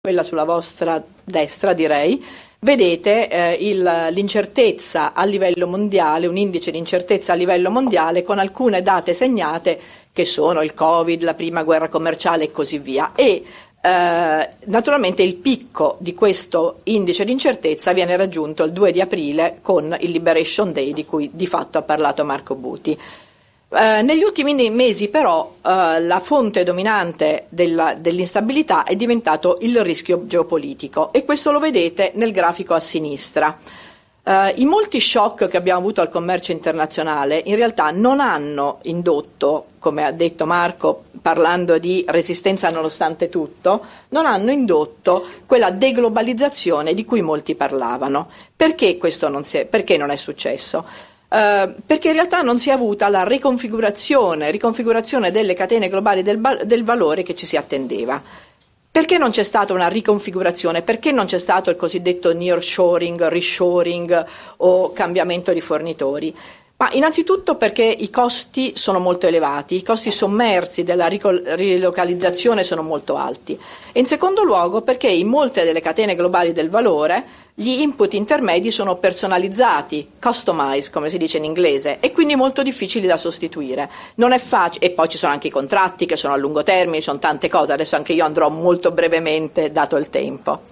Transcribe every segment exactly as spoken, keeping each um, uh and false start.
quella sulla vostra destra direi, vedete eh, il, l'incertezza a livello mondiale, un indice di incertezza a livello mondiale con alcune date segnate che sono il Covid, la prima guerra commerciale e così via. E eh, naturalmente il picco di questo indice di incertezza viene raggiunto il due di aprile con il Liberation Day di cui di fatto ha parlato Marco Buti. Uh, negli ultimi mesi però uh, la fonte dominante della, dell'instabilità è diventato il rischio geopolitico e questo lo vedete nel grafico a sinistra. Uh, I molti shock che abbiamo avuto al commercio internazionale in realtà non hanno indotto, come ha detto Marco parlando di resistenza nonostante tutto, non hanno indotto quella deglobalizzazione di cui molti parlavano. Perché questo non, si è, perché non è successo? Uh, perché in realtà non si è avuta la riconfigurazione, riconfigurazione delle catene globali del, del valore che ci si attendeva. Perché non c'è stata una riconfigurazione? Perché non c'è stato il cosiddetto nearshoring, reshoring o cambiamento di fornitori? Ma innanzitutto perché i costi sono molto elevati, i costi sommersi della rilocalizzazione sono molto alti e in secondo luogo perché in molte delle catene globali del valore gli input intermedi sono personalizzati, customized come si dice in inglese e quindi molto difficili da sostituire. Non è facile, e poi ci sono anche i contratti che sono a lungo termine, ci sono tante cose, adesso anche io andrò molto brevemente dato il tempo.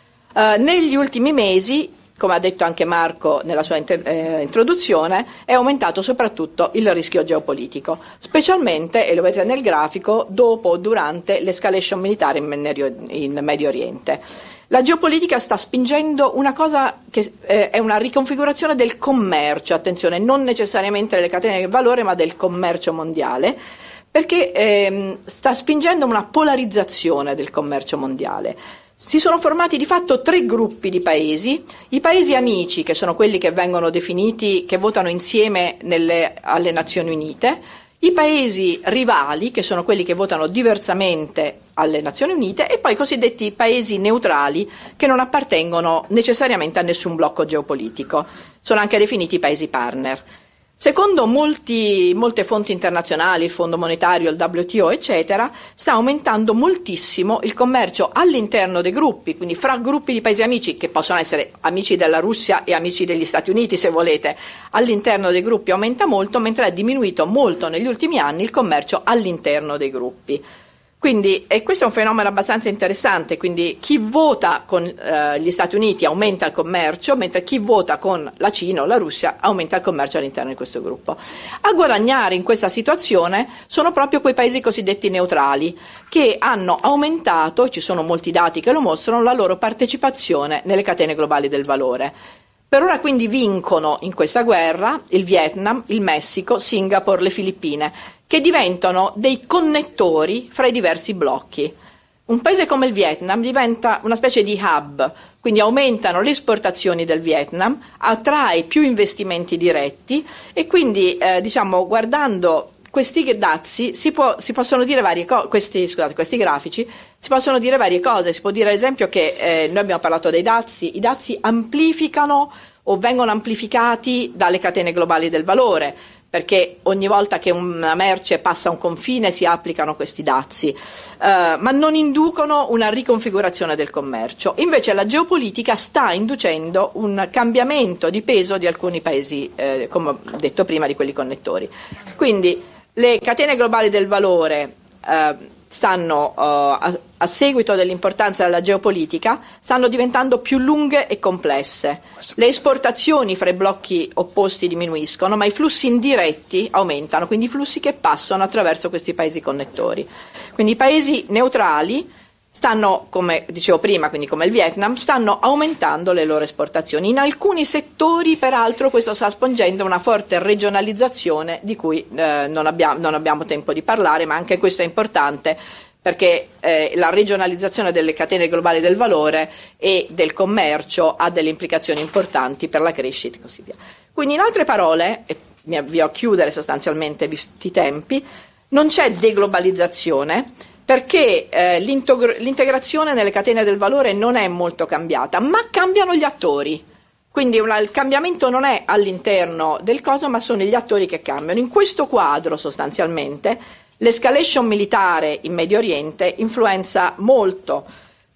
Uh, negli ultimi mesi, come ha detto anche Marco nella sua inter- eh, introduzione, è aumentato soprattutto il rischio geopolitico, specialmente, e lo vedete nel grafico, dopo o durante l'escalation militare in Medio, in Medio Oriente. La geopolitica sta spingendo una cosa che eh, è una riconfigurazione del commercio, attenzione, non necessariamente delle catene del valore, ma del commercio mondiale, perché ehm, sta spingendo una polarizzazione del commercio mondiale. Si sono formati di fatto tre gruppi di paesi, i paesi amici, che sono quelli che vengono definiti, che votano insieme nelle, alle Nazioni Unite, i paesi rivali, che sono quelli che votano diversamente alle Nazioni Unite, e poi i cosiddetti paesi neutrali, che non appartengono necessariamente a nessun blocco geopolitico. Sono anche definiti paesi partner. Secondo molti, molte fonti internazionali, il Fondo Monetario, il W T O, eccetera, sta aumentando moltissimo il commercio all'interno dei gruppi, quindi fra gruppi di paesi amici, che possono essere amici della Russia e amici degli Stati Uniti, se volete, all'interno dei gruppi aumenta molto, mentre è diminuito molto negli ultimi anni il commercio all'interno dei gruppi. Quindi, e questo è un fenomeno abbastanza interessante, quindi chi vota con eh, gli Stati Uniti aumenta il commercio, mentre chi vota con la Cina o la Russia aumenta il commercio all'interno di questo gruppo. A guadagnare in questa situazione sono proprio quei paesi cosiddetti neutrali, che hanno aumentato, ci sono molti dati che lo mostrano, la loro partecipazione nelle catene globali del valore. Per ora quindi vincono in questa guerra il Vietnam, il Messico, Singapore, le Filippine, che diventano dei connettori fra i diversi blocchi. Un paese come il Vietnam diventa una specie di hub, quindi aumentano le esportazioni del Vietnam, attrae più investimenti diretti e quindi eh, diciamo guardando questi dazi si, può, si possono dire varie cose, questi, scusate, questi grafici si possono dire varie cose, si può dire ad esempio che eh, noi abbiamo parlato dei dazi, i dazi amplificano o vengono amplificati dalle catene globali del valore, perché ogni volta che una merce passa un confine si applicano questi dazi, eh, ma non inducono una riconfigurazione del commercio. Invece la geopolitica sta inducendo un cambiamento di peso di alcuni paesi, eh, come ho detto prima, di quelli connettori. Quindi le catene globali del valore eh, stanno, uh, a, a seguito dell'importanza della geopolitica, stanno diventando più lunghe e complesse. Le esportazioni fra i blocchi opposti diminuiscono, ma i flussi indiretti aumentano, quindi i flussi che passano attraverso questi paesi connettori. Quindi i paesi neutrali stanno, come dicevo prima, quindi come il Vietnam, stanno aumentando le loro esportazioni. In alcuni settori, peraltro, questo sta spingendo una forte regionalizzazione di cui eh, non, abbiamo, non abbiamo tempo di parlare, ma anche questo è importante perché eh, la regionalizzazione delle catene globali del valore e del commercio ha delle implicazioni importanti per la crescita e così via. Quindi, in altre parole, e mi avvio a chiudere sostanzialmente visti i tempi, non c'è deglobalizzazione, perché eh, l'integrazione nelle catene del valore non è molto cambiata, ma cambiano gli attori. Quindi una, il cambiamento non è all'interno del coso, ma sono gli attori che cambiano. In questo quadro, sostanzialmente, l'escalation militare in Medio Oriente influenza molto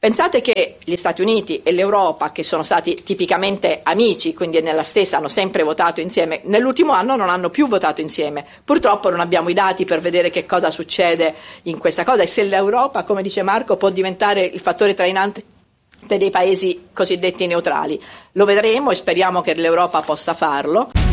Pensate che gli Stati Uniti e l'Europa, che sono stati tipicamente amici, quindi nella stessa hanno sempre votato insieme, nell'ultimo anno non hanno più votato insieme. Purtroppo non abbiamo i dati per vedere che cosa succede in questa cosa e se l'Europa, come dice Marco, può diventare il fattore trainante dei paesi cosiddetti neutrali. Lo vedremo e speriamo che l'Europa possa farlo.